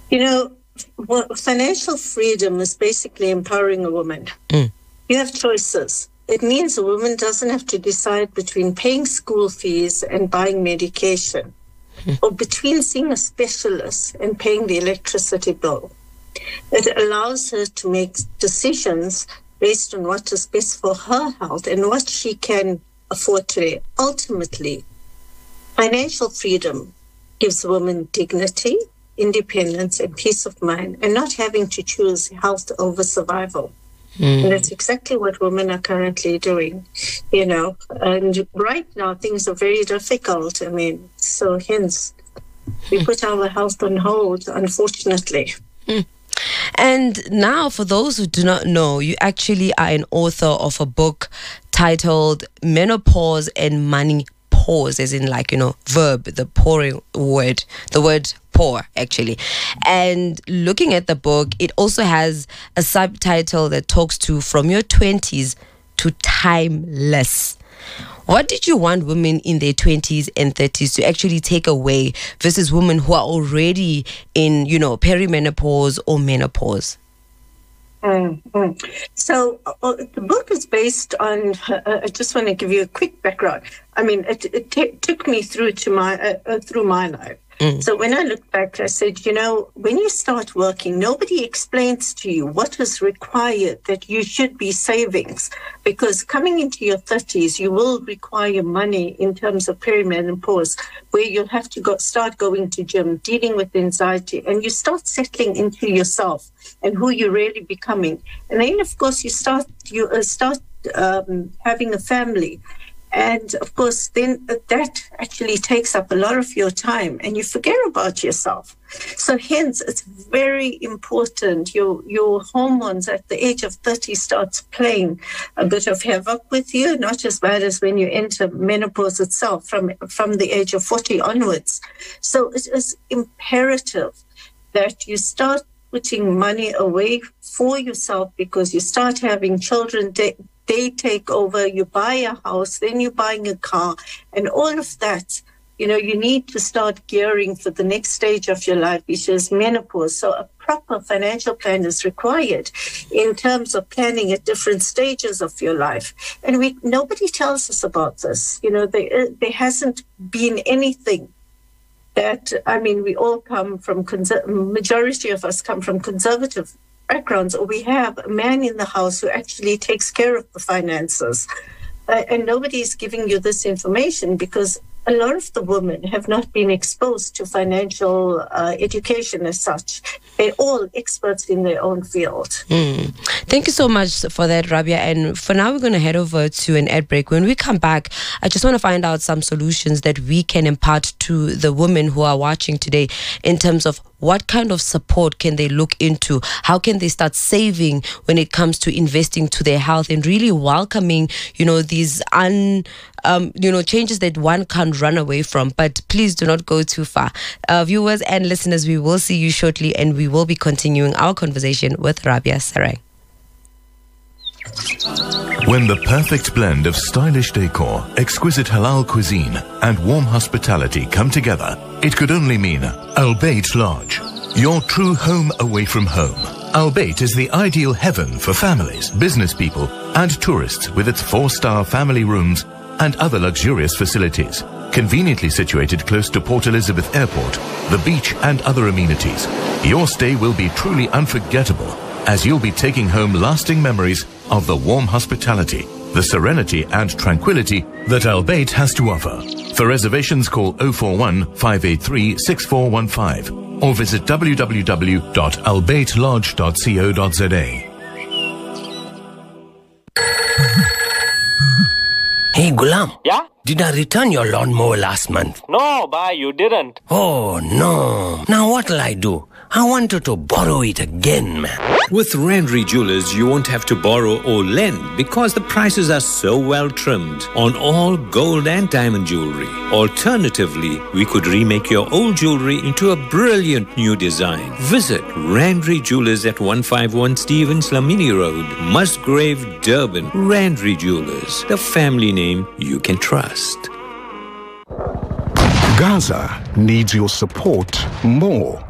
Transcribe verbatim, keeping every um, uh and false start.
You know, well, financial freedom is basically empowering a woman. Mm. You have choices. It means a woman doesn't have to decide between paying school fees and buying medication, mm. or between seeing a specialist and paying the electricity bill. It allows her to make decisions based on what is best for her health and what she can afford today. Ultimately, financial freedom gives a woman dignity, independence, and peace of mind, and not having to choose health over survival. Mm. And that's exactly what women are currently doing, you know. And right now, things are very difficult. I mean, so hence, we put our health on hold, unfortunately. Mm. And now, for those who do not know, you actually are an author of a book titled Menopause and Money Pause, as in like, you know, verb, the pouring word, the word pour, actually. And looking at the book, it also has a subtitle that talks to From Your twenties to Timeless. What did you want women in their twenties and thirties to actually take away versus women who are already in, you know, perimenopause or menopause? Mm-hmm. So uh, the book is based on, uh, I just want to give you a quick background. I mean, it, it t- took me through to my uh, uh, through my life. Mm. So when I look back, I said, you know, when you start working, nobody explains to you what is required that you should be savings, because coming into your thirties, you will require money in terms of perimenopause, where you'll have to go, start going to gym, dealing with anxiety, and you start settling into yourself and who you're really becoming. And then, of course, you start you uh, start um, having a family. And, of course, then that actually takes up a lot of your time and you forget about yourself. So, hence, it's very important. Your your hormones at the age of thirty starts playing a bit of havoc with you, not as bad as when you enter menopause itself from, from the age of forty onwards. So, it is imperative that you start putting money away for yourself, because you start having children. They, they take over, you buy a house, then you're buying a car, and all of that. You know, you need to start gearing for the next stage of your life, which is menopause. So a proper financial plan is required in terms of planning at different stages of your life. And we nobody tells us about this. You know, there, there hasn't been anything that, I mean, we all come from, conser- majority of us come from conservative backgrounds, or we have a man in the house who actually takes care of the finances. Uh, and nobody is giving you this information because a lot of the women have not been exposed to financial uh, education as such. They're all experts in their own field. Mm. Thank you so much for that, Rabia. And for now, we're going to head over to an ad break. When we come back, I just want to find out some solutions that we can impart to the women who are watching today in terms of what kind of support can they look into? How can they start saving when it comes to investing to their health and really welcoming, you know, these un, um, you know, changes that one can't run away from. But please do not go too far. Uh, viewers and listeners, we will see you shortly, and we will be continuing our conversation with Rabia Sarang. When the perfect blend of stylish decor, exquisite halal cuisine, and warm hospitality come together, it could only mean Albeit Lodge, your true home away from home. Albeit is the ideal heaven for families, business people, and tourists, with its four-star family rooms and other luxurious facilities. Conveniently situated close to Port Elizabeth Airport, the beach, and other amenities, your stay will be truly unforgettable, as you'll be taking home lasting memories of the warm hospitality, the serenity and tranquility that Albeit has to offer. For reservations, call oh four one, five eight three, six four one five or visit w w w dot albeit lodge dot co dot z a. Hey, Gulam. Yeah? Did I return your lawnmower last month? No, bye, you didn't. Oh, no. Now what'll I do? I wanted to borrow it again, man. With Randry Jewelers, you won't have to borrow or lend because the prices are so well trimmed on all gold and diamond jewelry. Alternatively, we could remake your old jewelry into a brilliant new design. Visit Randry Jewelers at one fifty-one Stevens Lamini Road, Musgrave, Durban. Randry Jewelers, the family name you can trust. Gaza needs your support more